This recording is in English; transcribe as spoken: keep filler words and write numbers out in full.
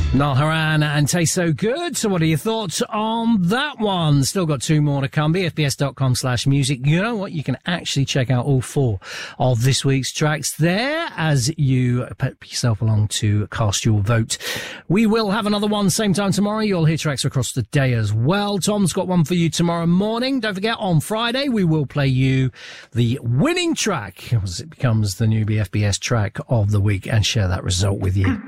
Niall Horan and Taste So Good. So what are your thoughts on that one? Still got two more to come. B F B S dot com slash music. You know what? You can actually check out all four of this week's tracks there as you put yourself along to cast your vote. We will have another one same time tomorrow. You'll hear tracks across the day as well. Tom's got one for you tomorrow morning. Don't forget, on Friday, we will play you the winning track as it becomes the new B F B S track of the week and share that result with you.